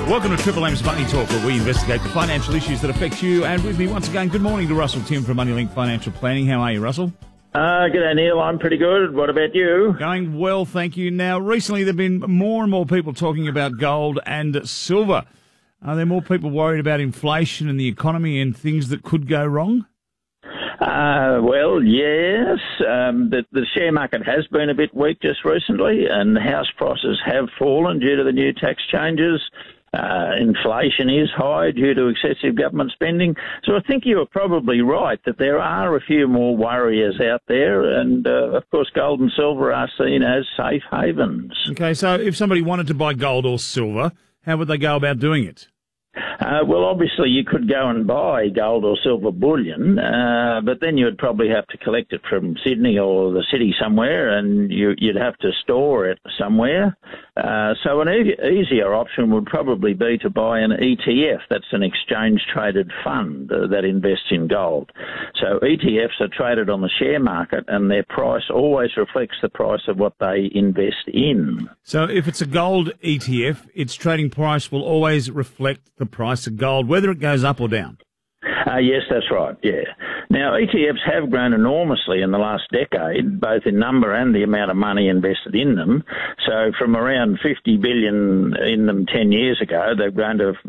Welcome to Triple M's Money Talk, where we investigate the financial issues that affect you. And with me once again, good morning to Russell Tim from MoneyLink Financial Planning. How are you, Russell? G'day, Neil. I'm pretty good. What about you? Going well, thank you. Now, recently there have been more and more people talking about gold and silver. Are there more people worried about inflation and the economy and things that could go wrong? Well, yes. The share market has been a bit weak just recently, and house prices have fallen due to the new tax changes. Inflation is high due to excessive government spending. So I think you are probably right that there are a few more worriers out there, and of course gold and silver are seen as safe havens. Okay, so if somebody wanted to buy gold or silver, how would they go about doing it? Well, obviously you could go and buy gold or silver bullion, but then you would probably have to collect it from Sydney or the city somewhere, and you'd have to store it somewhere. So an easier option would probably be to buy an ETF. That's an exchange-traded fund that invests in gold. So ETFs are traded on the share market, and their price always reflects the price of what they invest in. So if it's a gold ETF, its trading price will always reflect the price of gold, whether it goes up or down. Yes, that's right, yeah. Now, ETFs have grown enormously in the last decade, both in number and the amount of money invested in them. So from around 50 billion in them 10 years ago, they've grown to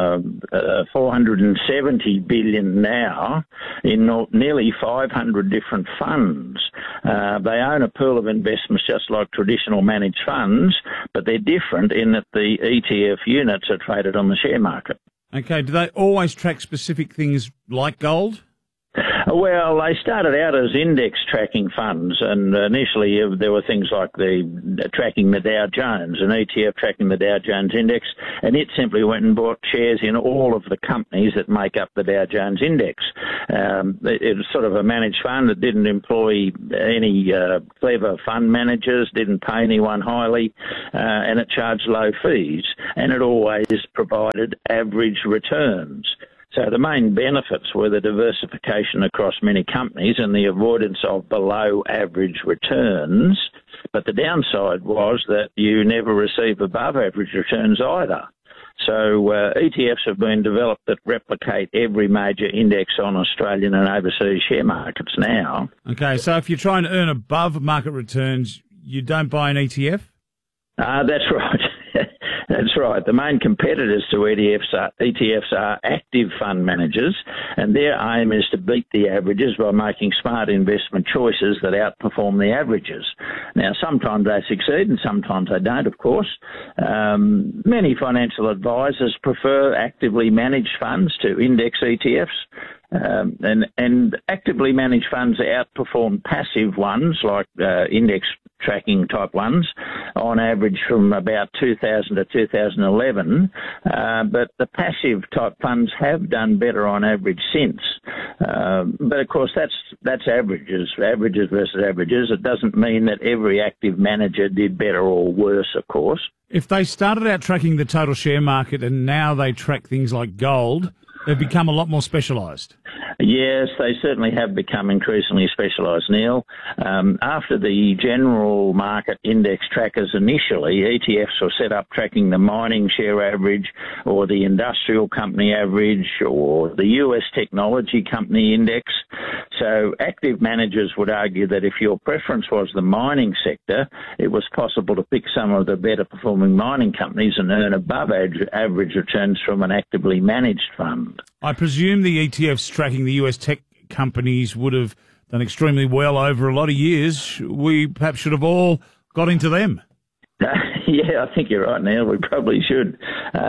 470 billion now in nearly 500 different funds. They own a pool of investments just like traditional managed funds, but they're different in that the ETF units are traded on the share market. Okay, do they always track specific things like gold? Well, they started out as index tracking funds, and initially there were things like tracking the Dow Jones, an ETF tracking the Dow Jones index, and it simply went and bought shares in all of the companies that make up the Dow Jones index. It was sort of a managed fund that didn't employ any clever fund managers, didn't pay anyone highly, and it charged low fees, and it always provided average returns. So the main benefits were the diversification across many companies and the avoidance of below average returns. But the downside was that you never receive above average returns either. So ETFs have been developed that replicate every major index on Australian and overseas share markets now. Okay, so if you're trying to earn above market returns, you don't buy an ETF? That's right. That's right. The main competitors to ETFs are active fund managers, and their aim is to beat the averages by making smart investment choices that outperform the averages. Now, sometimes they succeed and sometimes they don't, of course. Many financial advisors prefer actively managed funds to index ETFs. And actively managed funds outperform passive ones like index tracking type ones on average from about 2000 to 2011, but the passive type funds have done better on average since. But of course that's averages versus averages. It doesn't mean that every active manager did better or worse, of course. If they started out tracking the total share market and now they track things like gold, they've become a lot more specialised. Yes, they certainly have become increasingly specialised, Neil. After the general market index trackers initially, ETFs were set up tracking the mining share average or the industrial company average or the US technology company index. So active managers would argue that if your preference was the mining sector, it was possible to pick some of the better performing mining companies and earn above average returns from an actively managed fund. I presume the ETFs tracking the US tech companies would have done extremely well over a lot of years. We perhaps should have all got into them. Yeah, I think you're right, Neil. We probably should.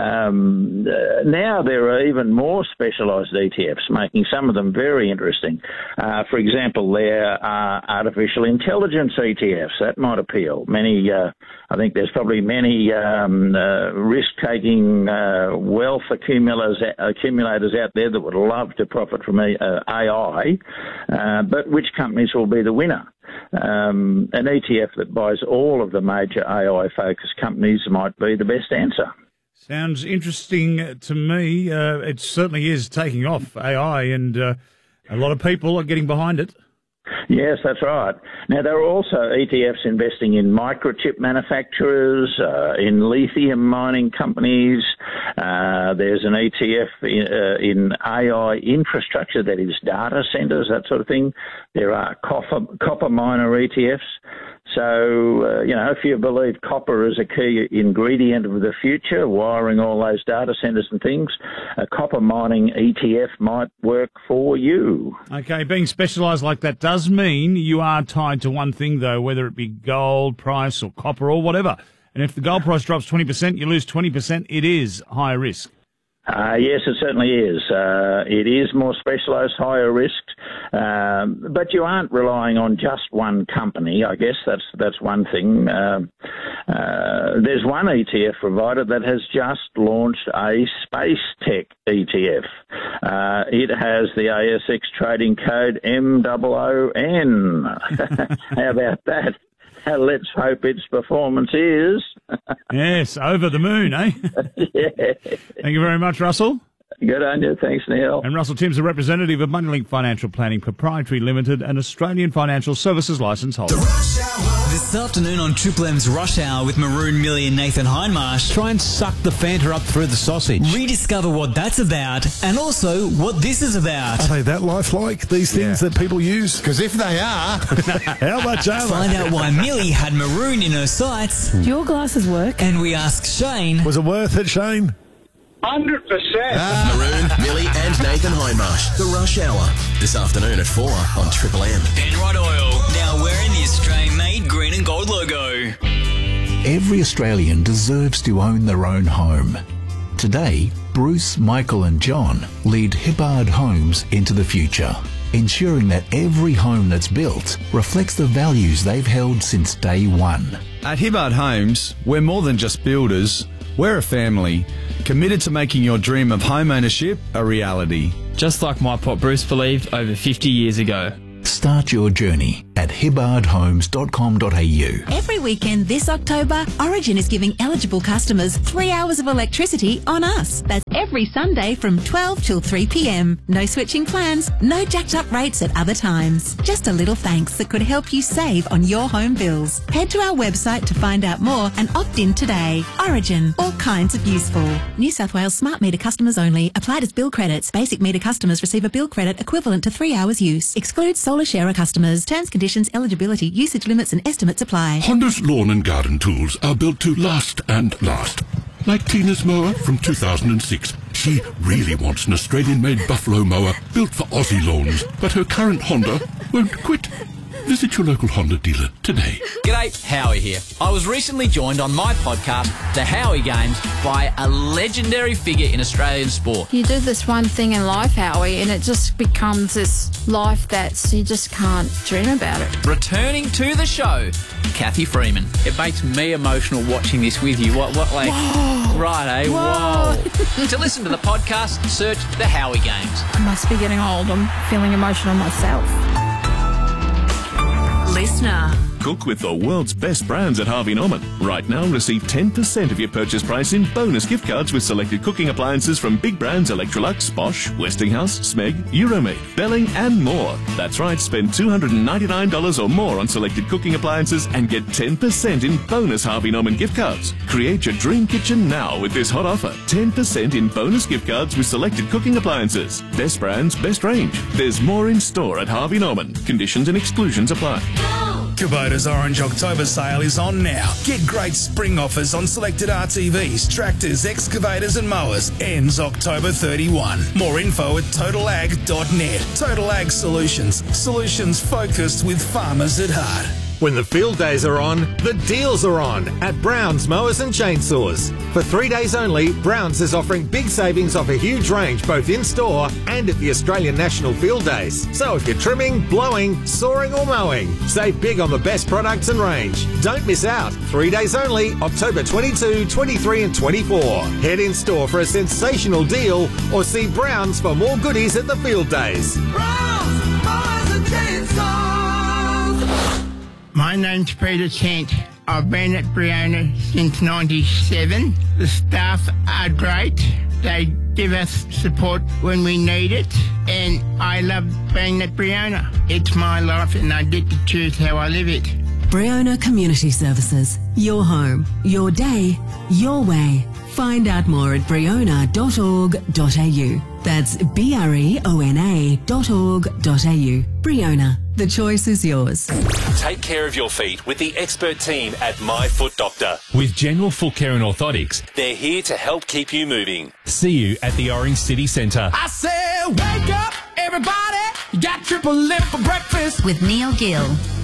Now there are even more specialised ETFs, making some of them very interesting. For example, there are artificial intelligence ETFs. That might appeal. I think there's probably many risk-taking wealth accumulators out there that would love to profit from AI, but which companies will be the winner? An ETF that buys all of the major AI-focused companies might be the best answer. Sounds interesting to me. It certainly is taking off, AI, and a lot of people are getting behind it. Yes, that's right. Now, there are also ETFs investing in microchip manufacturers, in lithium mining companies, There's an ETF in AI infrastructure, that is data centres, that sort of thing. There are copper miner ETFs. So, if you believe copper is a key ingredient of the future, wiring all those data centres and things, a copper mining ETF might work for you. Okay, being specialised like that does mean you are tied to one thing, though, whether it be gold price or copper or whatever. And if the gold price drops 20%, you lose 20%, it is higher risk. Yes, it certainly is. It is more specialised, higher risk, but you aren't relying on just one company. I guess that's one thing. There's one ETF provider that has just launched a space tech ETF. It has the ASX trading code MOON. How about that? Let's hope its performance is. Yes, over the moon, eh? Yeah. Thank you very much, Russell. Good on you. Thanks, Neil. And Russell Timms, a representative of Moneylink Financial Planning Proprietary Limited, an Australian financial services licence holder. This afternoon on Triple M's Rush Hour with Maroon, Millie and Nathan Hindmarsh. Try and suck the Fanta up through the sausage. Rediscover what that's about and also what this is about. Are they that lifelike, these things that people use? Because if they are, how much are they? Find out why Millie had maroon in her sights. Do your glasses work? And we ask Shane. Was it worth it, Shane? 100%. Maroon, Millie and Nathan Hindmarsh. The Rush Hour. This afternoon at 4 on Triple M. Penrod Oil. Now wearing the Australian-made green and gold logo. Every Australian deserves to own their own home. Today, Bruce, Michael and John lead Hibbard Homes into the future, ensuring that every home that's built reflects the values they've held since day one. At Hibbard Homes, we're more than just builders. We're a family, committed to making your dream of home ownership a reality. Just like my pop Bruce believed over 50 years ago. Start your journey at hibbardhomes.com.au. Every weekend this October, Origin is giving eligible customers 3 hours of electricity on us. That's every Sunday from 12 till 3 p.m. No switching plans, no jacked up rates at other times. Just a little thanks that could help you save on your home bills. Head to our website to find out more and opt in today. Origin, all kinds of useful. New South Wales smart meter customers only. Applied as bill credits. Basic meter customers receive a bill credit equivalent to 3 hours use. Excludes solar sharer customers. Terms, conditions, eligibility, usage limits and estimates apply. Honda's lawn and garden tools are built to last and last. Like Tina's mower from 2006. She really wants an Australian-made Buffalo mower built for Aussie lawns, but her current Honda won't quit. Visit your local Honda dealer today. G'day, Howie here. I was recently joined on my podcast, The Howie Games, by a legendary figure in Australian sport. You do this one thing in life, Howie, and it just becomes this life that you just can't dream about it. Returning to the show, Kathy Freeman. It makes me emotional watching this with you. What like... Whoa. Right, eh? Whoa. To listen to the podcast, search The Howie Games. I must be getting old. I'm feeling emotional myself. Listener. Cook with the world's best brands at Harvey Norman. Right now, receive 10% of your purchase price in bonus gift cards with selected cooking appliances from big brands Electrolux, Bosch, Westinghouse, Smeg, Euromade, Belling and more. That's right, spend $299 or more on selected cooking appliances and get 10% in bonus Harvey Norman gift cards. Create your dream kitchen now with this hot offer. 10% in bonus gift cards with selected cooking appliances. Best brands, best range. There's more in store at Harvey Norman. Conditions and exclusions apply. Kubota's Orange October sale is on now. Get great spring offers on selected RTVs, tractors, excavators and mowers. Ends October 31. More info at totalag.net. Total Ag Solutions. Solutions focused with farmers at heart. When the field days are on, the deals are on at Brown's Mowers and Chainsaws. For 3 days only, Brown's is offering big savings off a huge range both in-store and at the Australian National Field Days. So if you're trimming, blowing, sawing or mowing, save big on the best products and range. Don't miss out. 3 days only, October 22, 23 and 24. Head in-store for a sensational deal or see Brown's for more goodies at the field days. Brown's Mowers and Chainsaws. My name's Peter Kent. I've been at Briona since 97. The staff are great. They give us support when we need it. And I love being at Briona. It's my life and I get to choose how I live it. Briona Community Services. Your home, your day, your way. Find out more at breona.org.au. That's breona.org.au. Breona. The choice is yours. Take care of your feet with the expert team at My Foot Doctor. With General Foot Care and Orthotics, they're here to help keep you moving. See you at the Orange City Centre. I said, wake up, everybody. You got triple lip for breakfast. With Neil Gill.